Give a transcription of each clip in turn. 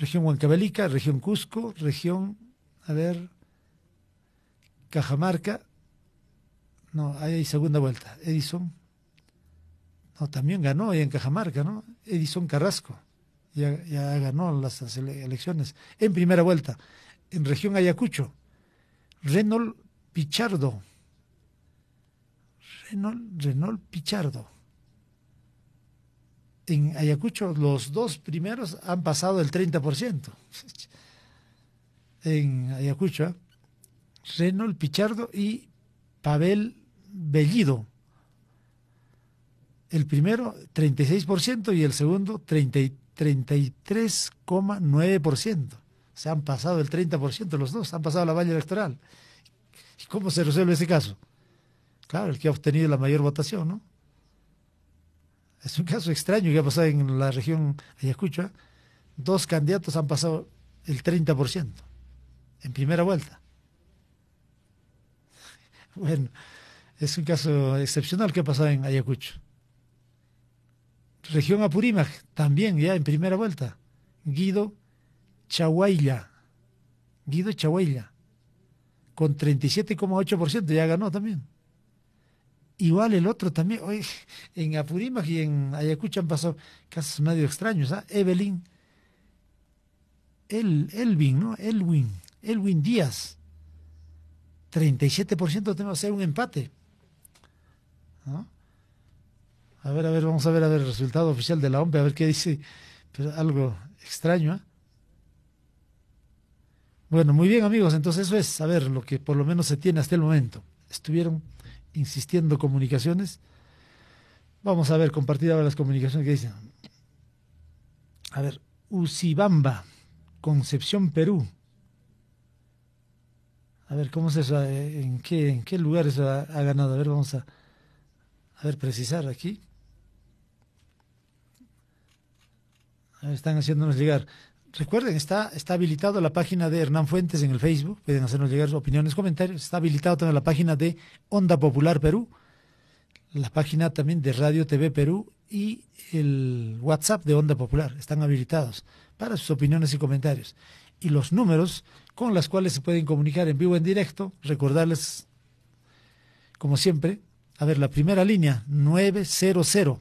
región Huancavelica, región Cusco, región, a ver, Cajamarca, no, ahí hay segunda vuelta, Edison, no, también ganó ahí en Cajamarca, ¿no? Edison Carrasco, ya ganó las elecciones en primera vuelta. En región Ayacucho, Reynold Pichardo, Reynold Pichardo. En Ayacucho los dos primeros han pasado el 30%. En Ayacucho, ¿eh? Reynold Pichardo y Pavel Bellido. El primero 36% y el segundo 33,9%. Se han pasado el 30% los dos, han pasado la valla electoral. ¿Y cómo se resuelve ese caso? Claro, el que ha obtenido la mayor votación, ¿no? Es un caso extraño que ha pasado en la región Ayacucho, ¿eh? Dos candidatos han pasado el 30% en primera vuelta. Bueno, es un caso excepcional que ha pasado en Ayacucho. Región Apurímac, también ya en primera vuelta. Guido Chaguailla, con 37,8% ya ganó también. Igual el otro también, oye, en Apurímac y en Ayacucho han pasado casos medio extraños, ¿ah? Elvin Díaz, 37% tenemos que hacer un empate, ¿no? A ver, vamos a ver el resultado oficial de la OMP, a ver qué dice, pero algo extraño, ¿eh? Bueno, muy bien, amigos, entonces eso es, a ver, lo que por lo menos se tiene hasta el momento. Estuvieron insistiendo comunicaciones. Vamos a ver, compartir ahora las comunicaciones que dicen. A ver, Usibamba, Concepción, Perú. A ver, ¿cómo es eso? ¿En qué lugares ha ganado? A ver, vamos a ver, precisar aquí. A ver, están haciéndonos llegar. Recuerden, está habilitado la página de Hernán Fuentes en el Facebook, pueden hacernos llegar sus opiniones, comentarios. Está habilitado también la página de Onda Popular Perú, la página también de Radio TV Perú y el WhatsApp de Onda Popular. Están habilitados para sus opiniones y comentarios. Y los números con los cuales se pueden comunicar en vivo, en directo, recordarles, como siempre, a ver, la primera línea, 900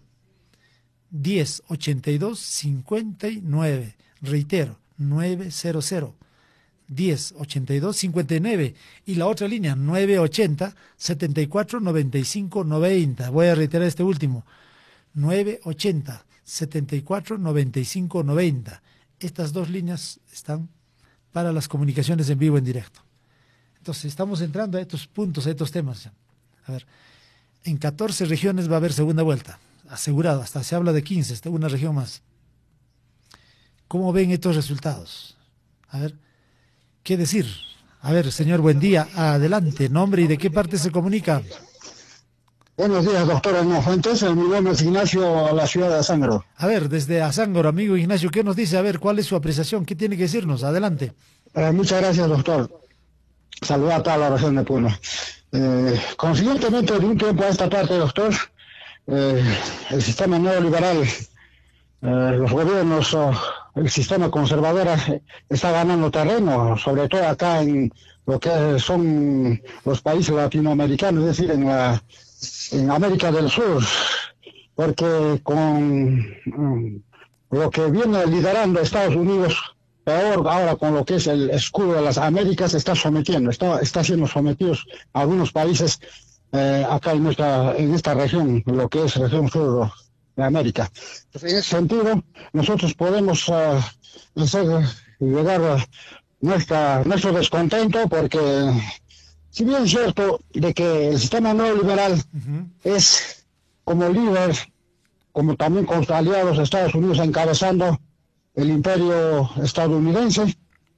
1082 59. Reitero, 900 1082 59 y la otra línea 980 74 95 90. Voy a reiterar este último, 980 74 95 90. Estas dos líneas están para las comunicaciones en vivo, en directo. Entonces estamos entrando a estos puntos, a estos temas. A ver, en 14 regiones va a haber segunda vuelta, asegurado, hasta se habla de 15, una región más. ¿Cómo ven estos resultados? A ver, ¿qué decir? A ver, señor, buen día. Adelante, nombre y de qué parte se comunica. Buenos días, doctor Hernán Fuentes. Mi nombre es Ignacio, la ciudad de Azángaro. A ver, desde Azángaro, amigo Ignacio, ¿qué nos dice? A ver, ¿cuál es su apreciación? ¿Qué tiene que decirnos? Adelante. Muchas gracias, doctor. Saludos a toda la región de Puno. Consiguientemente, de un tiempo a esta parte, doctor, el sistema neoliberal, los gobiernos, el sistema conservador está ganando terreno, sobre todo acá en lo que son los países latinoamericanos, es decir, en América del Sur, porque con lo que viene liderando Estados Unidos, peor ahora con lo que es el escudo de las Américas, está siendo sometidos a algunos países acá en esta región, lo que es región sur de América. Entonces, en ese sentido, nosotros podemos hacer llegar nuestro descontento, porque si bien es cierto de que el sistema neoliberal es como líder, como también con sus aliados Estados Unidos encabezando el imperio estadounidense,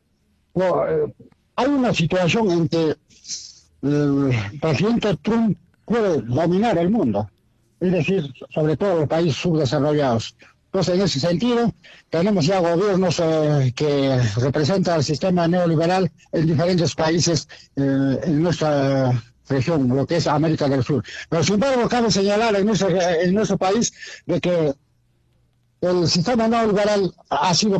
hay una situación en que el presidente Trump puede dominar el mundo, es decir, sobre todo los países subdesarrollados. Entonces, en ese sentido, tenemos ya gobiernos que representan el sistema neoliberal en diferentes países en nuestra región, lo que es América del Sur. Pero sin embargo, cabe señalar en nuestro país de que el sistema neoliberal ha sido